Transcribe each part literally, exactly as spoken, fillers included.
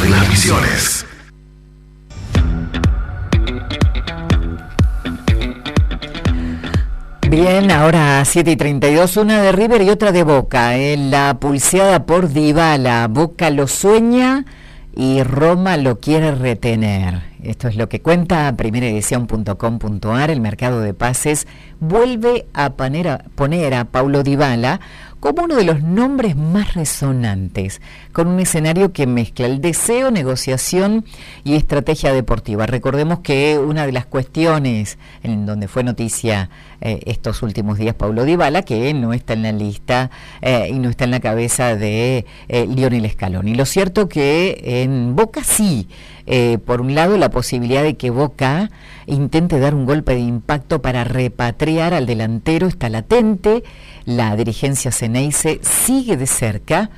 Buenas Visiones. Bien, ahora siete y treinta y dos, una de River y otra de Boca. Eh, la pulseada por Dybala. Boca lo sueña y Roma lo quiere retener. Esto es lo que cuenta primera edición punto com punto a r. El mercado de pases vuelve a poner a, poner a Paulo Dybala como uno de los nombres más resonantes, con un escenario que mezcla el deseo, negociación y estrategia deportiva. Recordemos que una de las cuestiones en donde fue noticia eh, estos últimos días Paulo Dybala, que no está en la lista eh, y no está en la cabeza de eh, Lionel Scaloni. Lo cierto que en Boca sí, eh, por un lado la posibilidad de que Boca intente dar un golpe de impacto para repatriar al delantero está latente. La dirigencia Ceneice sigue de cerca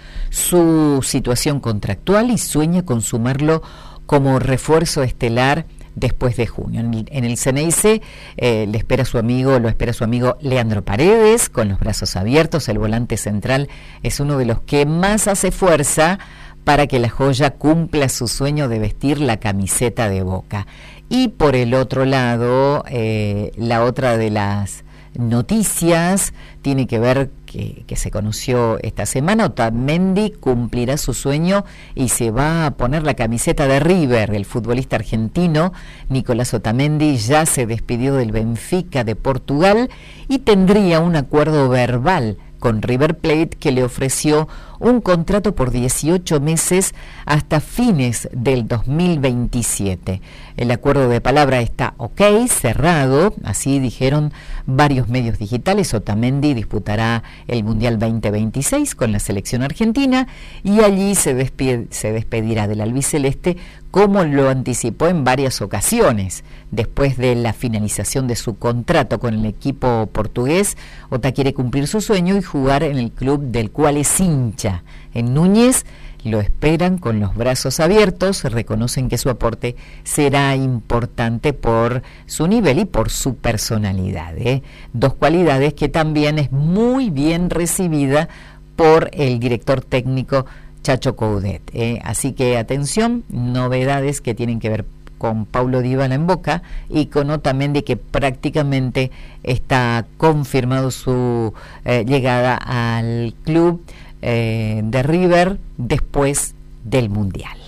su situación contractual y sueña con sumarlo como refuerzo estelar después de junio. En el, en el Ceneice eh, le espera su amigo, lo espera su amigo Leandro Paredes, con los brazos abiertos. El volante central es uno de los que más hace fuerza para que la joya cumpla su sueño de vestir la camiseta de Boca. Y por el otro lado, eh, la otra de las noticias tiene que ver que, que se conoció esta semana. Otamendi cumplirá su sueño y se va a poner la camiseta de River. El futbolista argentino Nicolás Otamendi ya se despidió del Benfica de Portugal y tendría un acuerdo verbal con River Plate, que le ofreció un contrato por dieciocho meses hasta fines del dos mil veintisiete. El acuerdo de palabra está ok, cerrado, así dijeron varios medios digitales. Otamendi disputará el Mundial veinte veintiséis con la selección argentina y allí se, despide, se despedirá del albiceleste, como lo anticipó en varias ocasiones. Después de la finalización de su contrato con el equipo portugués, Ota quiere cumplir su sueño y jugar en el club del cual es hincha. En Núñez lo esperan con los brazos abiertos, reconocen que su aporte será importante por su nivel y por su personalidad, ¿eh? Dos cualidades que también es muy bien recibida por el director técnico Chacho Coudet, ¿eh? Así que atención, novedades que tienen que ver con Paulo Dybala en Boca y con Otamendi, que prácticamente está confirmado su eh, llegada al club eh, de River después del Mundial.